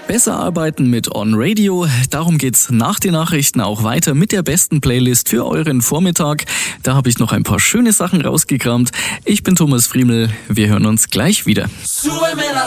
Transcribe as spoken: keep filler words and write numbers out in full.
Besser arbeiten mit On Radio. Darum geht's nach den Nachrichten auch weiter mit der besten Playlist für euren Vormittag. Da habe ich noch ein paar schöne Sachen rausgekramt. Ich bin Thomas Friemel. Wir hören uns gleich wieder. Súbeme la